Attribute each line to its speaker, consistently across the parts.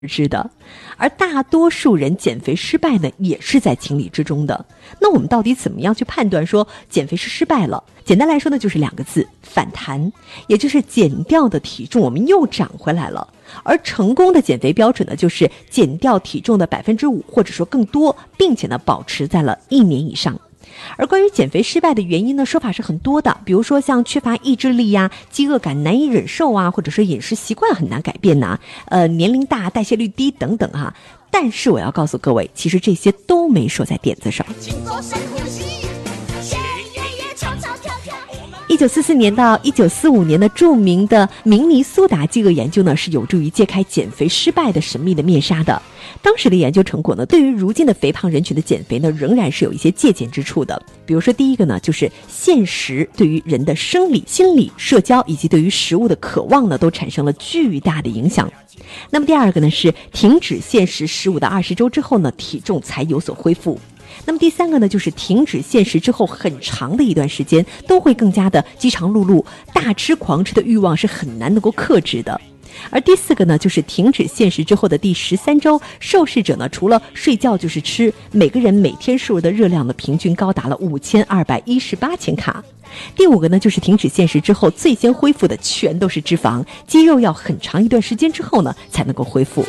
Speaker 1: 知的，而大多数人减肥失败呢，也是在情理之中的。那我们到底怎么样去判断说减肥是失败了？简单来说呢，就是2个字：反弹，也就是减掉的体重我们又长回来了。而成功的减肥标准呢，就是减掉体重的5%或者说更多，并且呢保持在了1年以上。而关于减肥失败的原因呢，说法是很多的，比如说像缺乏意志力呀、饥饿感难以忍受啊，或者说饮食习惯很难改变呐、年龄大、代谢率低等等哈。但是我要告诉各位，其实这些都没说在点子上。1944年到1945年的著名的明尼苏达饥饿研究呢，是有助于揭开减肥失败的神秘的面纱的。当时的研究成果呢，对于如今的肥胖人群的减肥呢，仍然是有一些借鉴之处的。比如说第一个呢，就是现实对于人的生理、心理、社交以及对于食物的渴望呢，都产生了巨大的影响。那么第二个呢，是停止限时15到20周之后呢，体重才有所恢复。那么第三个呢，就是停止限时之后很长的一段时间都会更加的饥肠辘辘，大吃狂吃的欲望是很难能够克制的。而第四个呢，就是停止限时之后的第13周，受试者呢除了睡觉就是吃，每个人每天摄入的热量呢平均高达了5218千卡。第5个呢，就是停止限时之后最先恢复的全都是脂肪，肌肉要很长一段时间之后呢才能够恢复。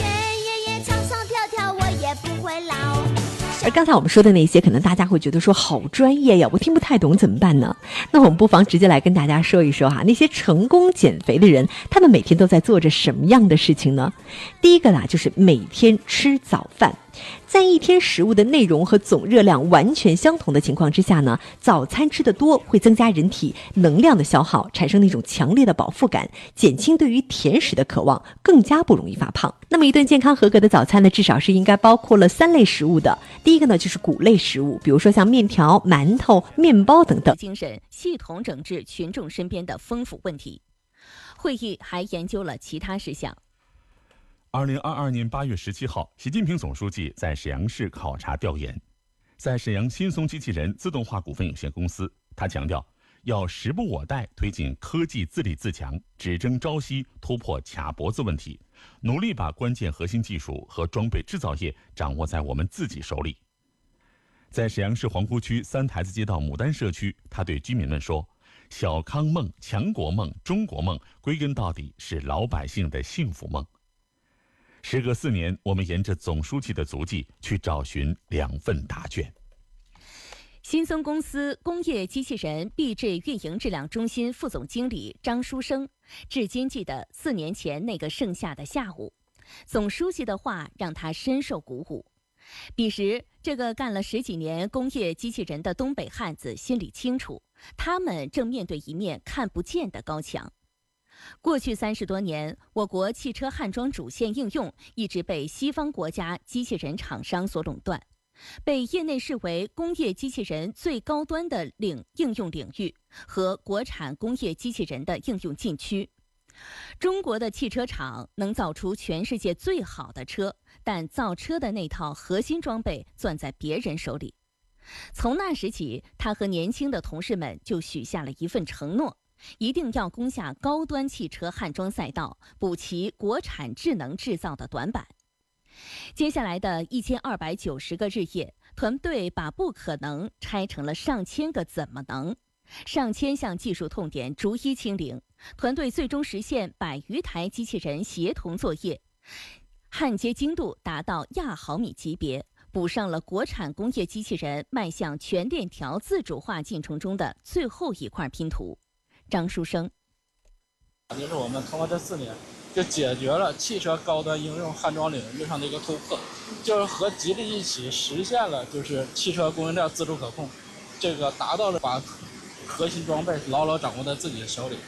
Speaker 1: 而刚才我们说的那些，可能大家会觉得说好专业呀，我听不太懂怎么办呢？那我们不妨直接来跟大家说一说哈，那些成功减肥的人，他们每天都在做着什么样的事情呢？第一个呢，就是每天吃早饭。在一天食物的内容和总热量完全相同的情况之下呢，早餐吃得多会增加人体能量的消耗，产生那种强烈的饱腹感，减轻对于甜食的渴望，更加不容易发胖。那么一顿健康合格的早餐呢，至少是应该包括了3类食物的。第一个呢，就是谷类食物，比如说像面条、馒头、面包等等。
Speaker 2: 精神系统整治群众身边的丰富问题。会议还研究了其他事项。
Speaker 3: 2022年8月17号，习近平总书记在沈阳市考察调研。在沈阳新松机器人自动化股份有限公司，他强调要时不我待推进科技自立自强，只争朝夕突破卡脖子问题，努力把关键核心技术和装备制造业掌握在我们自己手里。在沈阳市皇姑区3台子街道牡丹社区，他对居民们说，小康梦、强国梦、中国梦归根到底是老百姓的幸福梦。时隔4年，我们沿着总书记的足迹去找寻2份答卷。
Speaker 2: 新松公司工业机器人 BG 运营质量中心副总经理张书生至今记得4年前那个盛夏的下午，总书记的话让他深受鼓舞。彼时，这个干了10几年工业机器人的东北汉子心里清楚，他们正面对一面看不见的高墙。过去30多年，我国汽车焊装主线应用一直被西方国家机器人厂商所垄断，被业内视为工业机器人最高端的应用领域和国产工业机器人的应用禁区。中国的汽车厂能造出全世界最好的车，但造车的那套核心装备攥在别人手里。从那时起，他和年轻的同事们就许下了一份承诺，一定要攻下高端汽车焊装赛道，补齐国产智能制造的短板。接下来的1290个日夜，团队把不可能拆成了上千个怎么能，上千项技术痛点逐一清零，团队最终实现100余台机器人协同作业，焊接精度达到亚毫米级别，补上了国产工业机器人迈向全链条自主化进程中的最后一块拼图。张书生，
Speaker 4: 就是我们通过这4年，就解决了汽车高端应用焊装领域上的一个突破，就是和吉利一起实现了就是汽车供应链自主可控，这个达到了把核心装备牢牢掌握在自己的手里。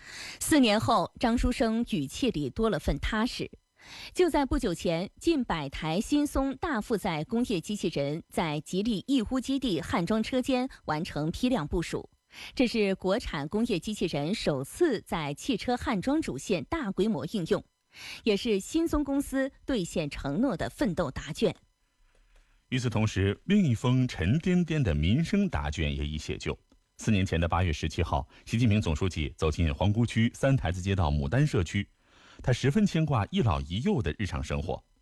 Speaker 2: 4年后，张书生语气里多了份踏实。就在不久前，近100台新松大负载工业机器人在吉利义乌基地焊装车间完成批量部署。这是国产工业机器人首次在汽车焊装主线大规模应用，也是新松公司兑现承诺的奋斗答卷。
Speaker 3: 与此同时，另一封沉甸甸的民生答卷也已写就。4年前的8月17号，习近平总书记走进皇姑区3台子街道牡丹社区，他十分牵挂一老一幼的日常生活。